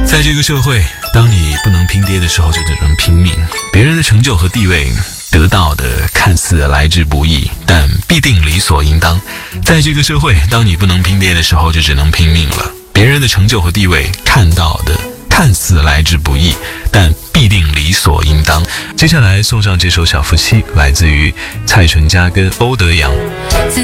在这个社会，当你不能拼爹的时候，就只能拼命。别人的成就和地位得到的看似来之不易，但必定理所应当。在这个社会，当你不能拼爹的时候，就只能拼命了。别人的成就和地位看到的看似来之不易，但必定理所应当。接下来送上这首《小夫妻》，来自于蔡淳佳跟欧德阳。 自